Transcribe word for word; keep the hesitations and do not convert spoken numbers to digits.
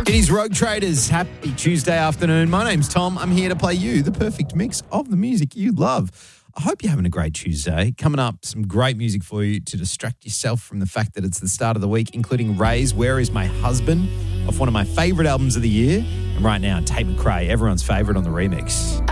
It is Rogue Traders. Happy Tuesday afternoon. My name's Tom. I'm here to play you the perfect mix of the music you love. I hope you're having a great Tuesday. Coming up, some great music for you to distract yourself from the fact that it's the start of the week, including Ray's Where Is My Husband, off one of my favourite albums of the year. And right now, Tate McRae, everyone's favourite on the remix.